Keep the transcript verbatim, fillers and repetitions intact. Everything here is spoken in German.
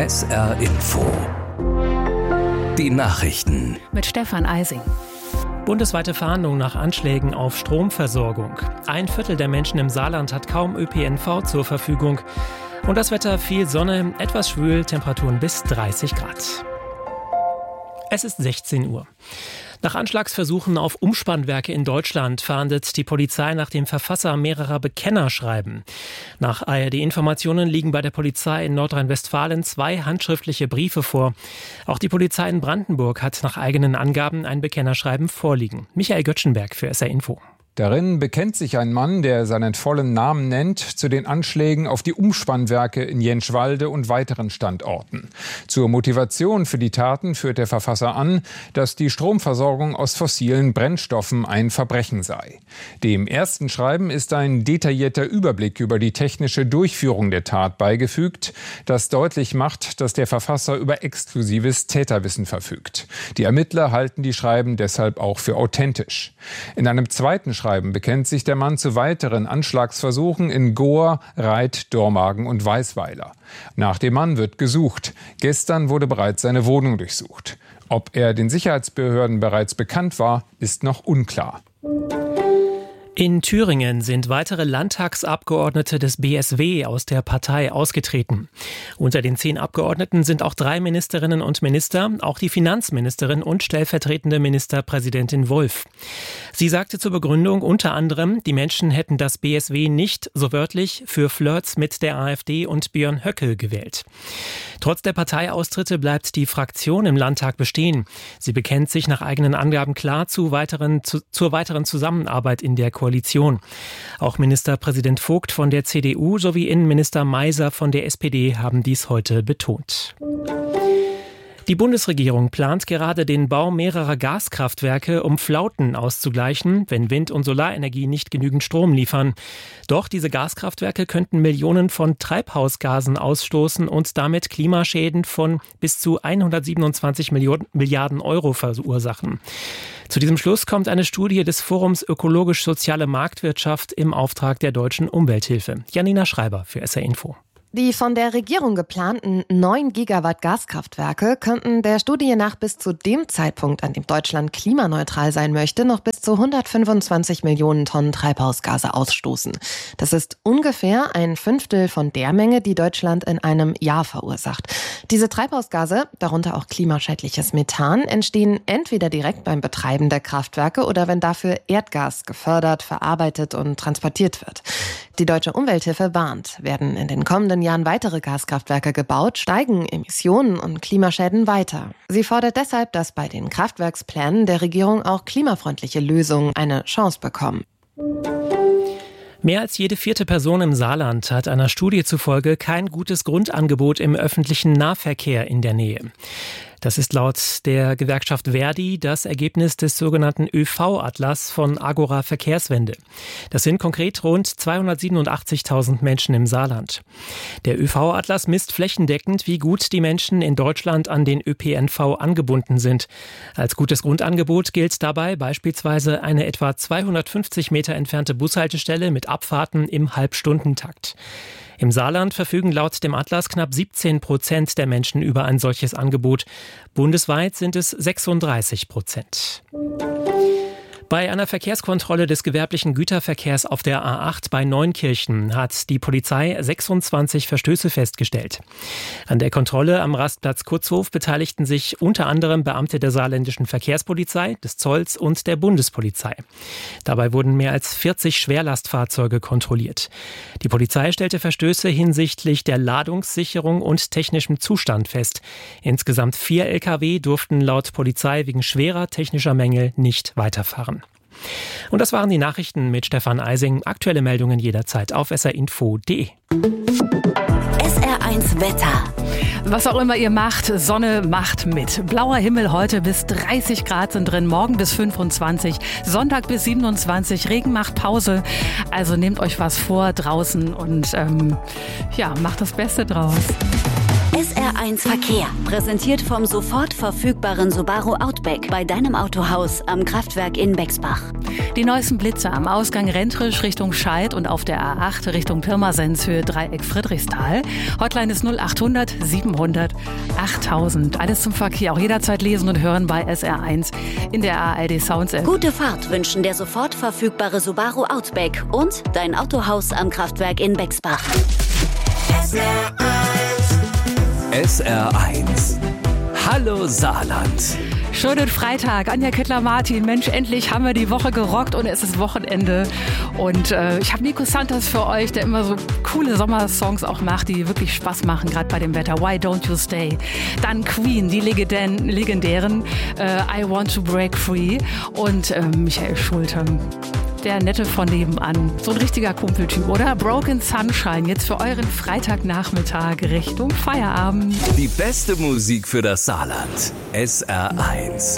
S R Info. Die Nachrichten. Mit Stefan Eising. Bundesweite Fahndung nach Anschlägen auf Stromversorgung. Ein Viertel der Menschen im Saarland hat kaum Ö P N V zur Verfügung. Und das Wetter: viel Sonne, etwas schwül, Temperaturen bis dreißig Grad. Es ist sechzehn Uhr. Nach Anschlagsversuchen auf Umspannwerke in Deutschland fahndet die Polizei nach dem Verfasser mehrerer Bekennerschreiben. Nach A R D-Informationen liegen bei der Polizei in Nordrhein-Westfalen zwei handschriftliche Briefe vor. Auch die Polizei in Brandenburg hat nach eigenen Angaben ein Bekennerschreiben vorliegen. Michael Göttschenberg für S R Info. Darin bekennt sich ein Mann, der seinen vollen Namen nennt, zu den Anschlägen auf die Umspannwerke in Jänschwalde und weiteren Standorten. Zur Motivation für die Taten führt der Verfasser an, dass die Stromversorgung aus fossilen Brennstoffen ein Verbrechen sei. Dem ersten Schreiben ist ein detaillierter Überblick über die technische Durchführung der Tat beigefügt, das deutlich macht, dass der Verfasser über exklusives Täterwissen verfügt. Die Ermittler halten die Schreiben deshalb auch für authentisch. In einem zweiten Schreiben bekennt sich der Mann zu weiteren Anschlagsversuchen in Goa, Reit, Dormagen und Weisweiler. Nach dem Mann wird gesucht. Gestern wurde bereits seine Wohnung durchsucht. Ob er den Sicherheitsbehörden bereits bekannt war, ist noch unklar. In Thüringen sind weitere Landtagsabgeordnete des B S W aus der Partei ausgetreten. Unter den zehn Abgeordneten sind auch drei Ministerinnen und Minister, auch die Finanzministerin und stellvertretende Ministerpräsidentin Wolf. Sie sagte zur Begründung unter anderem, die Menschen hätten das B S W nicht, so wörtlich, für Flirts mit der AfD und Björn Höcke gewählt. Trotz der Parteiaustritte bleibt die Fraktion im Landtag bestehen. Sie bekennt sich nach eigenen Angaben klar zu weiteren, zu, zur weiteren Zusammenarbeit in der Koalition. Auch Ministerpräsident Vogt von der C D U sowie Innenminister Meiser von der S P D haben dies heute betont. Die Bundesregierung plant gerade den Bau mehrerer Gaskraftwerke, um Flauten auszugleichen, wenn Wind- und Solarenergie nicht genügend Strom liefern. Doch diese Gaskraftwerke könnten Millionen von Treibhausgasen ausstoßen und damit Klimaschäden von bis zu hundertsiebenundzwanzig Milliarden Euro verursachen. Zu diesem Schluss kommt eine Studie des Forums Ökologisch-Soziale Marktwirtschaft im Auftrag der Deutschen Umwelthilfe. Janina Schreiber für S R Info. Die von der Regierung geplanten neun Gigawatt Gaskraftwerke könnten der Studie nach bis zu dem Zeitpunkt, an dem Deutschland klimaneutral sein möchte, noch bis zu hundertfünfundzwanzig Millionen Tonnen Treibhausgase ausstoßen. Das ist ungefähr ein Fünftel von der Menge, die Deutschland in einem Jahr verursacht. Diese Treibhausgase, darunter auch klimaschädliches Methan, entstehen entweder direkt beim Betreiben der Kraftwerke oder wenn dafür Erdgas gefördert, verarbeitet und transportiert wird. Die Deutsche Umwelthilfe warnt, werden in den kommenden Jahren weitere Gaskraftwerke gebaut, steigen Emissionen und Klimaschäden weiter. Sie fordert deshalb, dass bei den Kraftwerksplänen der Regierung auch klimafreundliche Lösungen eine Chance bekommen. Mehr als jede vierte Person im Saarland hat einer Studie zufolge kein gutes Grundangebot im öffentlichen Nahverkehr in der Nähe. Das ist laut der Gewerkschaft Verdi das Ergebnis des sogenannten Ö V-Atlas von Agora Verkehrswende. Das sind konkret rund zweihundertsiebenundachtzigtausend Menschen im Saarland. Der Ö V-Atlas misst flächendeckend, wie gut die Menschen in Deutschland an den Ö P N V angebunden sind. Als gutes Grundangebot gilt dabei beispielsweise eine etwa zweihundertfünfzig Meter entfernte Bushaltestelle mit Abfahrten im Halbstundentakt. Im Saarland verfügen laut dem Atlas knapp siebzehn Prozent der Menschen über ein solches Angebot. Bundesweit sind es sechsunddreißig Prozent. Bei einer Verkehrskontrolle des gewerblichen Güterverkehrs auf der A acht bei Neunkirchen hat die Polizei sechsundzwanzig Verstöße festgestellt. An der Kontrolle am Rastplatz Kutzhof beteiligten sich unter anderem Beamte der saarländischen Verkehrspolizei, des Zolls und der Bundespolizei. Dabei wurden mehr als vierzig Schwerlastfahrzeuge kontrolliert. Die Polizei stellte Verstöße hinsichtlich der Ladungssicherung und technischem Zustand fest. Insgesamt vier L K W durften laut Polizei wegen schwerer technischer Mängel nicht weiterfahren. Und das waren die Nachrichten mit Stefan Eising. Aktuelle Meldungen jederzeit auf s r info punkt d e. S R eins Wetter. Was auch immer ihr macht, Sonne macht mit. Blauer Himmel heute bis dreißig Grad sind drin, morgen bis fünfundzwanzig, Sonntag bis siebenundzwanzig, Regen macht Pause. Also nehmt euch was vor draußen und ähm, ja, macht das Beste draus. S R eins Verkehr. Präsentiert vom sofort verfügbaren Subaru Outback bei deinem Autohaus am Kraftwerk in Bexbach. Die neuesten Blitze am Ausgang Rentrisch Richtung Scheid und auf der A acht Richtung Pirmasens Höhe Dreieck Friedrichsthal. Hotline ist null achthundert siebenhundert achttausend. Alles zum Verkehr, auch jederzeit lesen und hören bei S R eins in der A R D Sounds App. Gute Fahrt wünschen der sofort verfügbare Subaru Outback und dein Autohaus am Kraftwerk in Bexbach. S R eins. Hallo Saarland. Schönen Freitag, Anja Kettler-Martin. Mensch, endlich haben wir die Woche gerockt und es ist Wochenende. Und äh, ich habe Nico Santos für euch, der immer so coole Sommersongs auch macht, die wirklich Spaß machen, gerade bei dem Wetter. Why Don't You Stay? Dann Queen, die legendären, legendären äh, I Want to Break Free. Und äh, Michael Schulte, der Nette von nebenan. So ein richtiger Kumpeltyp, oder? Broken Sunshine, jetzt für euren Freitagnachmittag Richtung Feierabend. Die beste Musik für das Saarland. S R eins.